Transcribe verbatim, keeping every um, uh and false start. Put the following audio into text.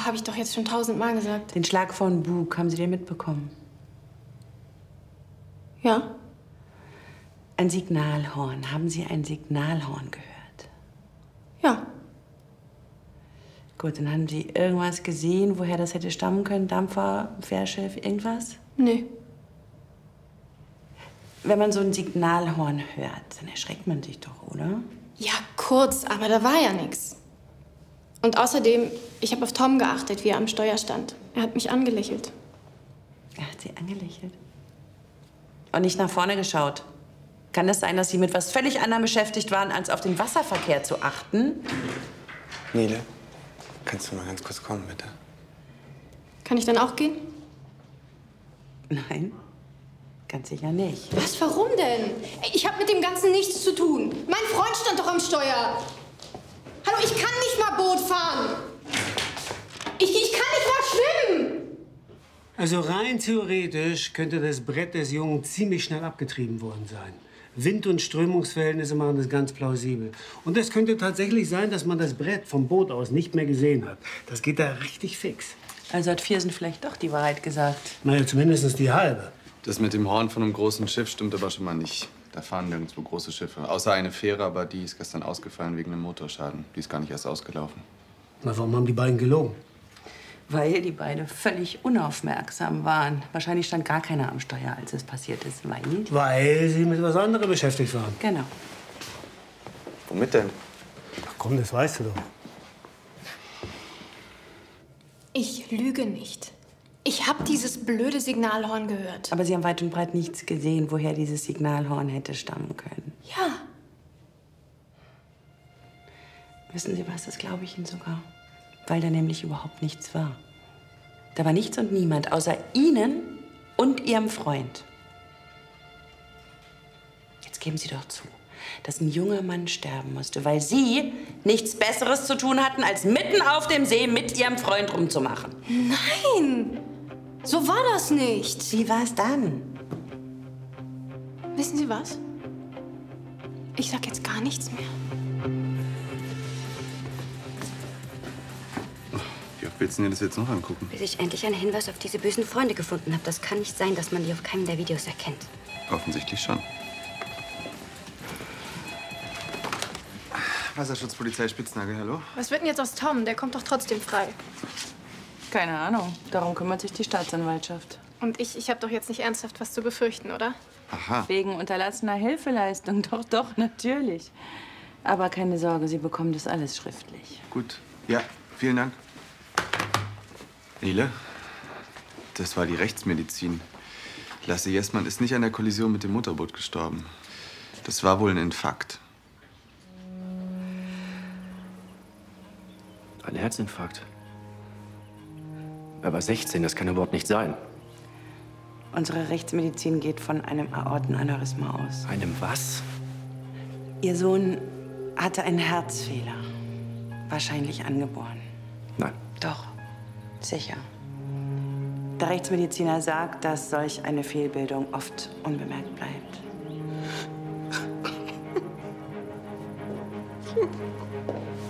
habe ich doch jetzt schon tausendmal gesagt. Den Schlag von Bug, haben Sie den mitbekommen? Ja. Ein Signalhorn. Haben Sie ein Signalhorn gehört? Ja. Gut, dann haben Sie irgendwas gesehen, woher das hätte stammen können? Dampfer, Fährschiff, irgendwas? Nee. Wenn man so ein Signalhorn hört, dann erschreckt man sich doch, oder? Ja, kurz, aber da war ja nichts. Und außerdem, ich habe auf Tom geachtet, wie er am Steuer stand. Er hat mich angelächelt. Er hat Sie angelächelt? Und nicht nach vorne geschaut? Kann das sein, dass Sie mit was völlig anderem beschäftigt waren, als auf den Wasserverkehr zu achten? Nele, kannst du mal ganz kurz kommen, bitte? Kann ich dann auch gehen? Nein, ganz sicher nicht. Was, warum denn? Ich habe mit dem Ganzen nichts zu tun. Mein Freund stand doch am Steuer. Hallo, ich kann nicht mal Boot fahren. Ich, ich kann nicht mal schwimmen. Also rein theoretisch könnte das Brett des Jungen ziemlich schnell abgetrieben worden sein. Wind- und Strömungsverhältnisse machen das ganz plausibel. Und es könnte tatsächlich sein, dass man das Brett vom Boot aus nicht mehr gesehen hat. Das geht da richtig fix. Also hat Viersen vielleicht doch die Wahrheit gesagt. Naja, zumindest die halbe. Das mit dem Horn von einem großen Schiff stimmt aber schon mal nicht. Da fahren nirgendwo große Schiffe. Außer eine Fähre, aber die ist gestern ausgefallen wegen einem Motorschaden. Die ist gar nicht erst ausgelaufen. Na, warum haben die beiden gelogen? Weil die beide völlig unaufmerksam waren. Wahrscheinlich stand gar keiner am Steuer, als es passiert ist. Weil? Weil sie mit was anderem beschäftigt waren. Genau. Womit denn? Ach komm, das weißt du doch. Ich lüge nicht. Ich habe dieses blöde Signalhorn gehört. Aber Sie haben weit und breit nichts gesehen, woher dieses Signalhorn hätte stammen können. Ja. Wissen Sie was, das glaube ich Ihnen sogar. Weil da nämlich überhaupt nichts war. Da war nichts und niemand, außer Ihnen und Ihrem Freund. Jetzt geben Sie doch zu, dass ein junger Mann sterben musste, weil Sie nichts Besseres zu tun hatten, als mitten auf dem See mit Ihrem Freund rumzumachen. Nein, so war das nicht. Wie war es dann? Wissen Sie was? Ich sag jetzt gar nichts mehr. Wie oft willst du dir das jetzt noch angucken? Bis ich endlich einen Hinweis auf diese bösen Freunde gefunden habe. Das kann nicht sein, dass man die auf keinem der Videos erkennt. Offensichtlich schon. Wasserschutzpolizei Spitznagel, hallo? Was wird denn jetzt aus Tom? Der kommt doch trotzdem frei. Keine Ahnung. Darum kümmert sich die Staatsanwaltschaft. Und ich, ich habe doch jetzt nicht ernsthaft was zu befürchten, oder? Aha. Wegen unterlassener Hilfeleistung. Doch, doch, natürlich. Aber keine Sorge, Sie bekommen das alles schriftlich. Gut. Ja, vielen Dank. Nele, das war die Rechtsmedizin. Lasse Jessmann ist nicht an der Kollision mit dem Motorboot gestorben. Das war wohl ein Infarkt. Ein Herzinfarkt. Er war sechzehn, das kann überhaupt nicht sein. Unsere Rechtsmedizin geht von einem Aortenaneurysma aus. Einem was? Ihr Sohn hatte einen Herzfehler. Wahrscheinlich angeboren. Nein. Doch, sicher. Der Rechtsmediziner sagt, dass solch eine Fehlbildung oft unbemerkt bleibt.